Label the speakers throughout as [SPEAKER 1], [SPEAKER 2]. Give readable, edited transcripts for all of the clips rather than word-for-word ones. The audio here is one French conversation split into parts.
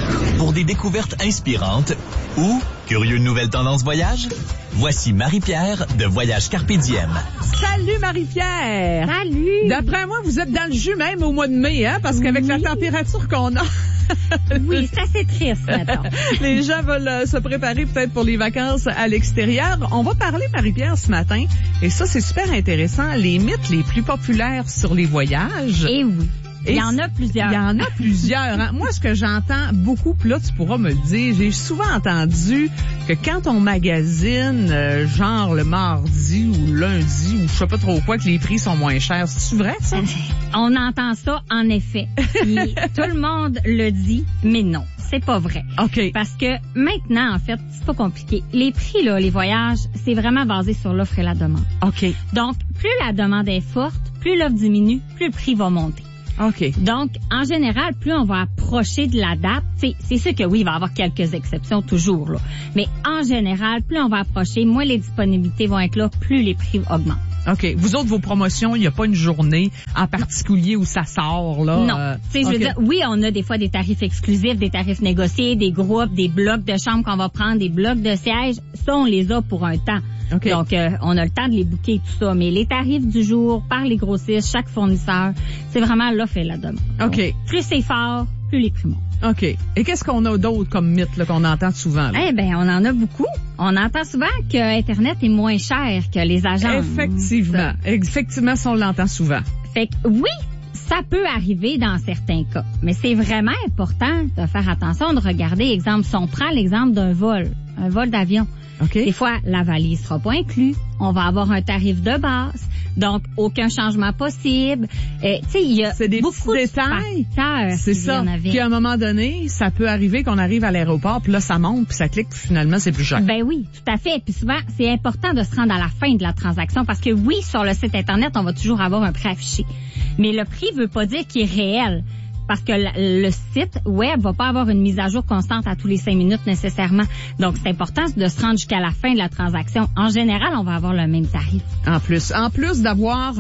[SPEAKER 1] Pour des découvertes inspirantes ou curieux de nouvelles tendances voyage, voici Marie-Pierre de Voyage Carpe Diem.
[SPEAKER 2] Salut Marie-Pierre!
[SPEAKER 3] Salut!
[SPEAKER 2] D'après moi, vous êtes dans le jus même au mois de mai, hein? Parce qu'avec la température qu'on a...
[SPEAKER 3] Oui, c'est assez triste, maintenant.
[SPEAKER 2] Les gens veulent se préparer peut-être pour les vacances à l'extérieur. On va parler, Marie-Pierre, ce matin, et ça, c'est super intéressant, les mythes les plus populaires sur les voyages.
[SPEAKER 3] Et oui. Il y en a plusieurs.
[SPEAKER 2] Il y en a plusieurs. Hein? Moi, ce que j'entends beaucoup, puis là, tu pourras me le dire, j'ai souvent entendu que quand on magasine, genre le mardi ou lundi, ou je sais pas trop quoi, que les prix sont moins chers. C'est vrai, ça?
[SPEAKER 3] On entend ça, en effet. Tout le monde le dit, mais non, c'est pas vrai.
[SPEAKER 2] OK.
[SPEAKER 3] Parce que maintenant, en fait, c'est pas compliqué. Les prix, là, les voyages, c'est vraiment basé sur l'offre et la demande.
[SPEAKER 2] OK.
[SPEAKER 3] Donc, plus la demande est forte, plus l'offre diminue, plus le prix va monter.
[SPEAKER 2] OK.
[SPEAKER 3] Donc, en général, plus on va approcher de la date, c'est sûr que oui, il va y avoir quelques exceptions toujours, là. Mais en général, plus on va approcher, moins les disponibilités vont être là, plus les prix augmentent.
[SPEAKER 2] OK. Vous autres, vos promotions, il n'y a pas une journée en particulier où ça sort, là?
[SPEAKER 3] Non. Je veux dire, oui, on a des fois des tarifs exclusifs, des tarifs négociés, des groupes, des blocs de chambres qu'on va prendre, des blocs de sièges. Ça, on les a pour un temps.
[SPEAKER 2] Okay.
[SPEAKER 3] Donc, on a le temps de les booker et tout ça. Mais les tarifs du jour, par les grossistes, chaque fournisseur, c'est vraiment l'offre et la demande.
[SPEAKER 2] OK.
[SPEAKER 3] Donc, plus c'est fort, plus les prix montent.
[SPEAKER 2] OK. Et qu'est-ce qu'on a d'autre comme mythe là, qu'on entend souvent? Là?
[SPEAKER 3] Eh bien, on en a beaucoup. On entend souvent que Internet est moins cher que les agences.
[SPEAKER 2] Effectivement. Effectivement, ça, on l'entend souvent.
[SPEAKER 3] Fait que oui, ça peut arriver dans certains cas. Mais c'est vraiment important de faire attention, de regarder, exemple, si on prend l'exemple d'un vol d'avion.
[SPEAKER 2] Okay.
[SPEAKER 3] Des fois, la valise sera pas inclue. On va avoir un tarif de base. Donc, aucun changement possible. Tu sais, il y a beaucoup de détails.
[SPEAKER 2] C'est ça. Puis à un moment donné, ça peut arriver qu'on arrive à l'aéroport, puis là, ça monte, puis ça clique, puis finalement, c'est plus cher.
[SPEAKER 3] Ben oui, tout à fait. Puis souvent, c'est important de se rendre à la fin de la transaction parce que oui, sur le site Internet, on va toujours avoir un prix affiché. Mais le prix veut pas dire qu'il est réel. Parce que le site web va pas avoir une mise à jour constante à tous les 5 minutes nécessairement. Donc, c'est important de se rendre jusqu'à la fin de la transaction. En général, on va avoir le même tarif.
[SPEAKER 2] En plus d'avoir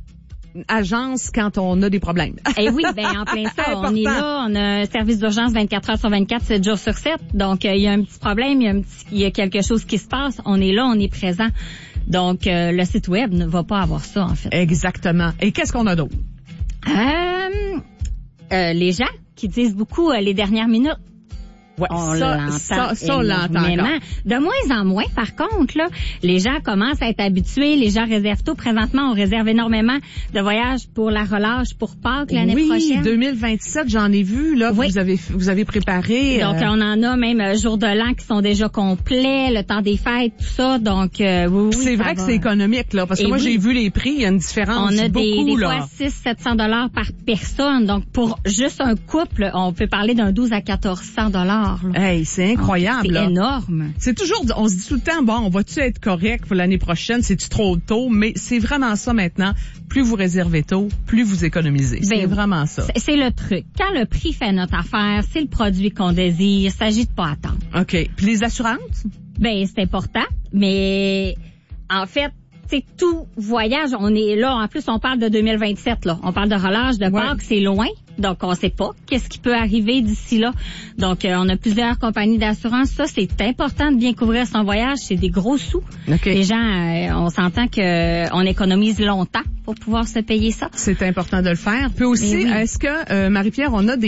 [SPEAKER 2] agence quand on a des problèmes.
[SPEAKER 3] Eh oui, ben en plein ça. On est là, on a un service d'urgence 24 heures sur 24, 7 jours sur 7. Donc, il y a un petit problème, il y a quelque chose qui se passe. On est là, on est présent. Donc, le site web ne va pas avoir ça, en fait.
[SPEAKER 2] Exactement. Et qu'est-ce qu'on a d'autre?
[SPEAKER 3] Les gens qui disent beaucoup les dernières minutes.
[SPEAKER 2] Ouais,
[SPEAKER 3] on l'entend
[SPEAKER 2] énormément.
[SPEAKER 3] De moins en moins, par contre, là, les gens commencent à être habitués. Les gens réservent tôt. Présentement, on réserve énormément de voyages pour la relâche pour Pâques l'année prochaine.
[SPEAKER 2] Oui, 2027, j'en ai vu, là,
[SPEAKER 3] oui.
[SPEAKER 2] Vous avez préparé.
[SPEAKER 3] Donc, on en a même jour de l'an qui sont déjà complets, le temps des fêtes, tout ça. Donc, oui.
[SPEAKER 2] C'est vrai que c'est économique, là, parce que moi, j'ai vu les prix, il y a une différence.
[SPEAKER 3] On a
[SPEAKER 2] beaucoup,
[SPEAKER 3] des fois 600-700 par personne. Donc, pour juste un couple, on peut parler d'un 12 à 1400 $.
[SPEAKER 2] Hey, c'est incroyable.
[SPEAKER 3] C'est énorme.
[SPEAKER 2] C'est toujours, on se dit tout le temps, bon, on va-tu être correct pour l'année prochaine? C'est-tu trop tôt? Mais c'est vraiment ça maintenant. Plus vous réservez tôt, plus vous économisez. C'est vraiment ça.
[SPEAKER 3] C'est le truc. Quand le prix fait notre affaire, c'est le produit qu'on désire. Il s'agit de pas attendre.
[SPEAKER 2] OK. Puis les assurances?
[SPEAKER 3] Ben, c'est important. Mais, en fait, c'est tout voyage. On est là. En plus, on parle de 2027, là. On parle de relâche de Pâques. C'est loin. Donc, on sait pas qu'est-ce qui peut arriver d'ici là. Donc, on a plusieurs compagnies d'assurance. Ça, c'est important de bien couvrir son voyage. C'est des gros sous.
[SPEAKER 2] Okay.
[SPEAKER 3] Les gens, on s'entend que on économise longtemps pour pouvoir se payer ça.
[SPEAKER 2] C'est important de le faire. Puis aussi, est-ce que, Marie-Pierre, on a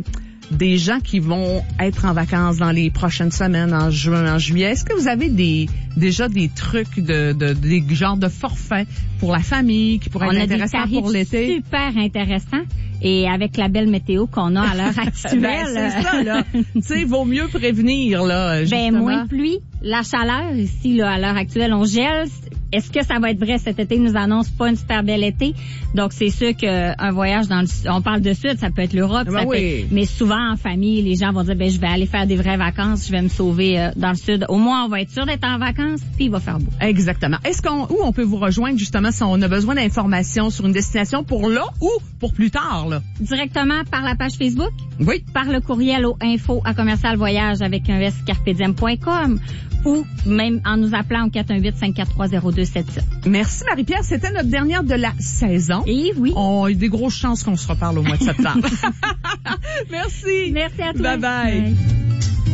[SPEAKER 2] des gens qui vont être en vacances dans les prochaines semaines, en juin, en juillet. Est-ce que vous avez déjà des trucs des genres de forfaits pour la famille qui pourraient être intéressants pour l'été?
[SPEAKER 3] On a des tarifs super intéressants. Et avec la belle météo qu'on a à l'heure actuelle.
[SPEAKER 2] C'est ça, là. Tu sais, vaut mieux prévenir, là, justement.
[SPEAKER 3] Ben, moins de pluie. La chaleur, ici, là, à l'heure actuelle, on gèle. Est-ce que ça va être vrai cet été? Ils nous annoncent pas une super belle été. Donc, c'est sûr qu'un voyage dans on parle de sud, ça peut être l'Europe. Mais souvent, en famille, les gens vont dire, ben, je vais aller faire des vraies vacances, je vais me sauver dans le sud. Au moins, on va être sûr d'être en vacances, puis il va faire beau.
[SPEAKER 2] Exactement. Où on peut vous rejoindre, justement, si on a besoin d'informations sur une destination pour là ou pour plus tard, là?
[SPEAKER 3] Directement par la page Facebook?
[SPEAKER 2] Oui.
[SPEAKER 3] Par le courriel au info@commercialvoyage avec un s carpediem.com ou même en nous appelant au 418-543-02 418-903-8277.
[SPEAKER 2] Merci Marie-Pierre, c'était notre dernière de la saison.
[SPEAKER 3] Et oui.
[SPEAKER 2] On a eu des grosses chances qu'on se reparle au mois de septembre. Merci.
[SPEAKER 3] Merci à toi.
[SPEAKER 2] Bye bye.